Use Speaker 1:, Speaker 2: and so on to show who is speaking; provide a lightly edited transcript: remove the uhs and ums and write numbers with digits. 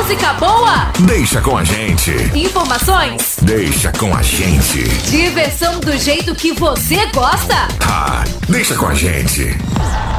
Speaker 1: Música boa?
Speaker 2: Deixa com a gente.
Speaker 1: Informações?
Speaker 2: Deixa com a gente.
Speaker 1: Diversão do jeito que você gosta?
Speaker 2: Deixa com a gente.